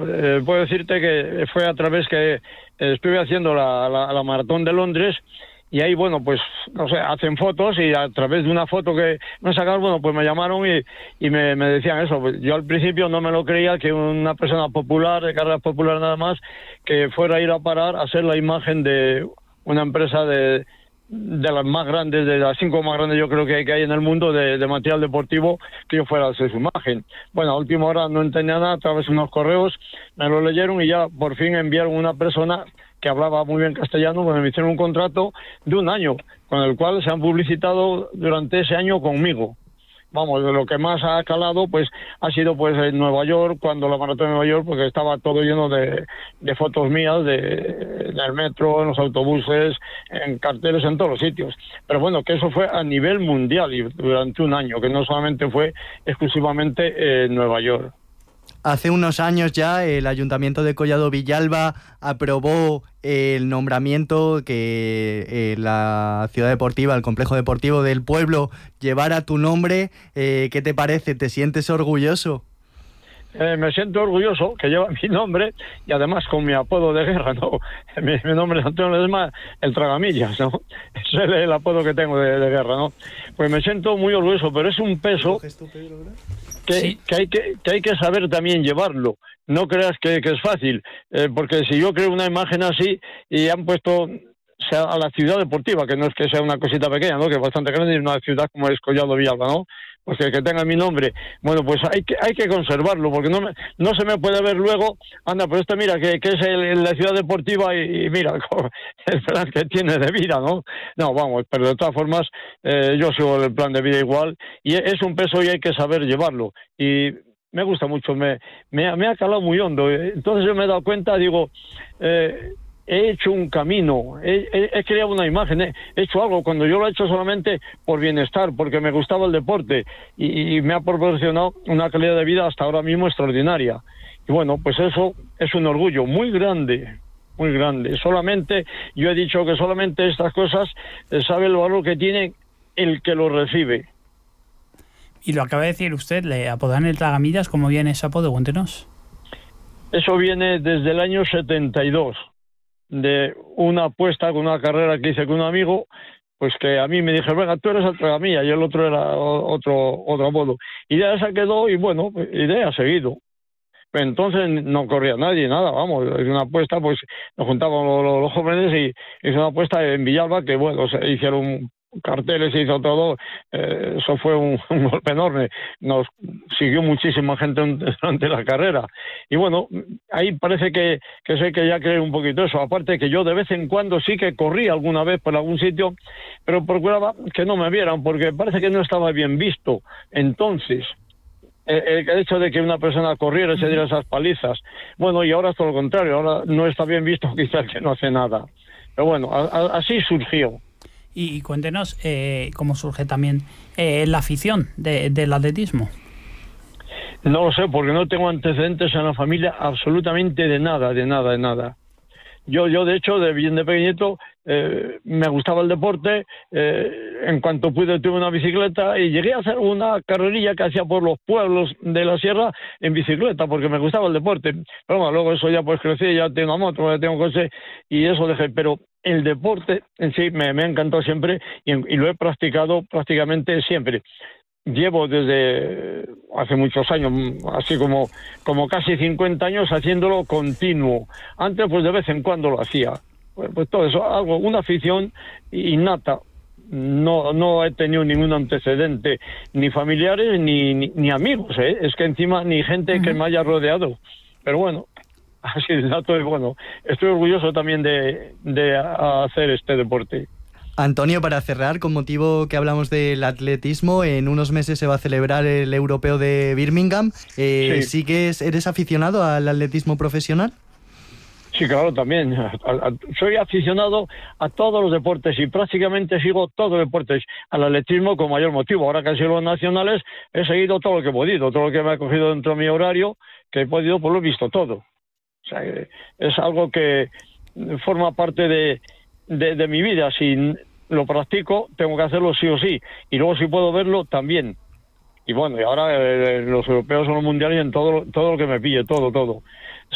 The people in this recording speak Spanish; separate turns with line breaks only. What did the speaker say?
puedo decirte que fue a través que estuve haciendo la maratón de Londres. Y ahí, bueno, pues, no sé, hacen fotos y a través de una foto que me sacaron, bueno, pues me llamaron y me decían eso. Pues yo al principio no me lo creía que una persona popular, de carrera popular nada más, que fuera a ir a parar a ser la imagen de una empresa de las más grandes, de las 5 más grandes yo creo que hay en el mundo de material deportivo, que yo fuera a ser su imagen. Bueno, a última hora no entendía nada, a través de unos correos me lo leyeron y ya por fin enviaron una persona que hablaba muy bien castellano, pues me hicieron un contrato de 1 año, con el cual se han publicitado durante ese año conmigo. Vamos, lo que más ha calado pues ha sido pues en Nueva York, cuando la maratón de Nueva York, porque estaba todo lleno de fotos mías del metro, en los autobuses, en carteles, en todos los sitios. Pero bueno, que eso fue a nivel mundial y durante 1 año, que no solamente fue exclusivamente en Nueva York.
Hace unos años ya el Ayuntamiento de Collado Villalba aprobó el nombramiento que la ciudad deportiva, el complejo deportivo del pueblo, llevara tu nombre. ¿Qué te parece? ¿Te sientes orgulloso?
Me siento orgulloso que lleva mi nombre y además con mi apodo de guerra, ¿no? Mi nombre es Antonio Ledesma, el Tragamillas, ¿no? Ese es el apodo que tengo de guerra, ¿no? Pues me siento muy orgulloso, pero es un peso que hay que saber también llevarlo. No creas que es fácil, porque si yo creo una imagen así y han puesto a la ciudad deportiva, que no es que sea una cosita pequeña, ¿no? Que es bastante grande, y una ciudad como es Collado Villalba, ¿no? Pues que tenga mi nombre. Bueno, pues hay que conservarlo, porque no se me puede ver luego, anda, pero mira, que es la ciudad deportiva y mira, el plan que tiene de vida, ¿no? No, vamos, pero de todas formas, yo sigo el plan de vida igual, y es un peso y hay que saber llevarlo. Y me gusta mucho, me ha calado muy hondo. Entonces yo me he dado cuenta, digo, he hecho un camino, he creado una imagen, he hecho algo, cuando yo lo he hecho solamente por bienestar, porque me gustaba el deporte y me ha proporcionado una calidad de vida hasta ahora mismo extraordinaria. Y bueno, pues eso es un orgullo muy grande, muy grande. Solamente, yo he dicho que solamente estas cosas sabe el valor que tiene el que lo recibe.
Y lo acaba de decir usted, le apodan el Tragamillas. ¿Cómo viene ese apodo? Cuéntenos.
Eso viene desde el año 72. De una apuesta con una carrera que hice con un amigo, pues que a mí me dije, venga, tú eres el Tragamilla y el otro era otro apodo. Y ya esa quedó y bueno, idea seguido. Entonces no corría nadie, nada, vamos, es una apuesta, pues nos juntábamos los jóvenes y es una apuesta en Villalba que bueno, se hicieron carteles, se hizo todo, eso fue un golpe enorme, nos siguió muchísima gente durante la carrera y bueno, ahí parece que sé que ya creé un poquito eso, aparte que yo de vez en cuando sí que corría alguna vez por algún sitio, pero procuraba que no me vieran porque parece que no estaba bien visto. Entonces el hecho de que una persona corriera y se diera esas palizas, bueno, y ahora es todo lo contrario, ahora no está bien visto quizás que no hace nada, pero bueno, así surgió.
Y cuéntenos cómo surge también la afición del atletismo.
No lo sé, porque no tengo antecedentes en la familia absolutamente de nada. Yo de hecho, de bien de pequeñito, me gustaba el deporte, en cuanto pude tuve una bicicleta y llegué a hacer una carrerilla que hacía por los pueblos de la sierra en bicicleta, porque me gustaba el deporte. Pero bueno, luego eso ya pues crecí, ya tengo moto, ya tengo coche y eso dejé, pero el deporte en sí me ha encantado siempre y lo he practicado prácticamente siempre. Llevo desde hace muchos años, así como casi 50 años haciéndolo continuo. Antes pues de vez en cuando lo hacía. Pues todo eso, algo, una afición innata. No he tenido ningún antecedente, ni familiares ni amigos, ¿eh? Es que encima ni gente que me haya rodeado. Pero bueno, así de dato, bueno, estoy orgulloso también de hacer este deporte.
Antonio, para cerrar, con motivo que hablamos del atletismo, en unos meses se va a celebrar el Europeo de Birmingham. Sí. ¿Eres aficionado al atletismo profesional?
Sí, claro, también. Soy aficionado a todos los deportes y prácticamente sigo todos los deportes. Al atletismo con mayor motivo. Ahora que han sido los nacionales, he seguido todo lo que he podido, todo lo que me ha cogido dentro de mi horario, que he podido, pues lo he visto todo. O sea, es algo que forma parte de mi vida. Si lo practico, tengo que hacerlo sí o sí. Y luego si puedo verlo, también. Y bueno, y ahora los europeos son los mundiales en todo lo que me pille, todo.